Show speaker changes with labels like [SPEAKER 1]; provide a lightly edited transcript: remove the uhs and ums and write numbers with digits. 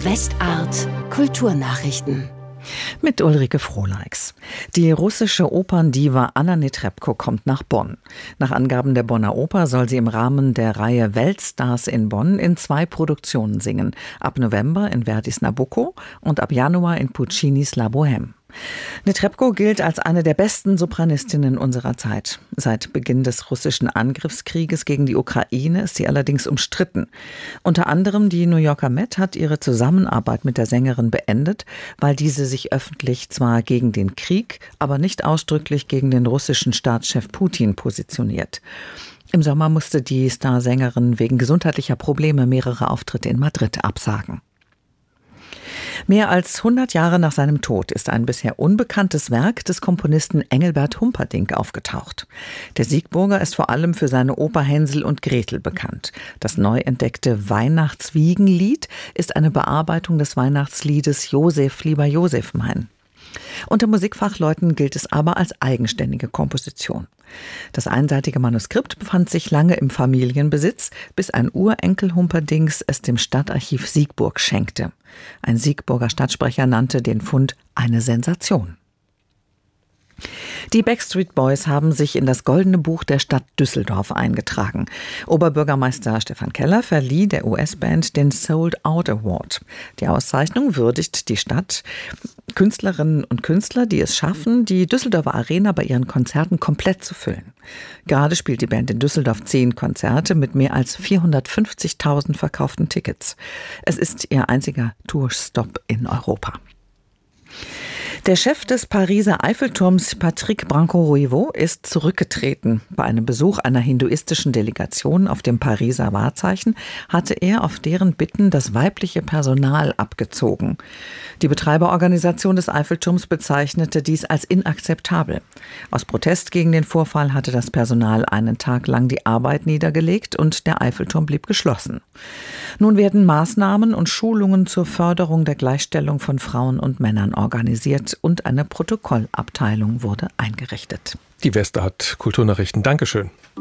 [SPEAKER 1] Westart Kulturnachrichten.
[SPEAKER 2] Mit Ulrike Frohleix. Die russische Operndiva Anna Netrebko kommt nach Bonn. Nach Angaben der Bonner Oper soll sie im Rahmen der Reihe Weltstars in Bonn in 2 Produktionen singen. Ab November in Verdis Nabucco und ab Januar in Puccinis La Bohème. Netrebko gilt als eine der besten Sopranistinnen unserer Zeit. Seit Beginn des russischen Angriffskrieges gegen die Ukraine ist sie allerdings umstritten. Unter anderem die New Yorker Met hat ihre Zusammenarbeit mit der Sängerin beendet, weil diese sich öffentlich zwar gegen den Krieg, aber nicht ausdrücklich gegen den russischen Staatschef Putin positioniert. Im Sommer musste die Starsängerin wegen gesundheitlicher Probleme mehrere Auftritte in Madrid absagen. Mehr als 100 Jahre nach seinem Tod ist ein bisher unbekanntes Werk des Komponisten Engelbert Humperdinck aufgetaucht. Der Siegburger ist vor allem für seine Oper Hänsel und Gretel bekannt. Das neu entdeckte Weihnachtswiegenlied ist eine Bearbeitung des Weihnachtsliedes Josef, lieber Josef mein. Unter Musikfachleuten gilt es aber als eigenständige Komposition. Das einseitige Manuskript befand sich lange im Familienbesitz, bis ein Urenkel Humperdincks es dem Stadtarchiv Siegburg schenkte. Ein Siegburger Stadtsprecher nannte den Fund eine Sensation. Die Backstreet Boys haben sich in das Goldene Buch der Stadt Düsseldorf eingetragen. Oberbürgermeister Stefan Keller verlieh der US-Band den Sold Out Award. Die Auszeichnung würdigt die Stadt, Künstlerinnen und Künstler, die es schaffen, die Düsseldorfer Arena bei ihren Konzerten komplett zu füllen. Gerade spielt die Band in Düsseldorf 10 Konzerte mit mehr als 450.000 verkauften Tickets. Es ist ihr einziger Tourstopp in Europa. Der Chef des Pariser Eiffelturms, Patrick Branco-Ruyvaux, ist zurückgetreten. Bei einem Besuch einer hinduistischen Delegation auf dem Pariser Wahrzeichen hatte er auf deren Bitten das weibliche Personal abgezogen. Die Betreiberorganisation des Eiffelturms bezeichnete dies als inakzeptabel. Aus Protest gegen den Vorfall hatte das Personal einen Tag lang die Arbeit niedergelegt und der Eiffelturm blieb geschlossen. Nun werden Maßnahmen und Schulungen zur Förderung der Gleichstellung von Frauen und Männern organisiert und eine Protokollabteilung wurde eingerichtet.
[SPEAKER 3] Die Westart Kulturnachrichten. Dankeschön.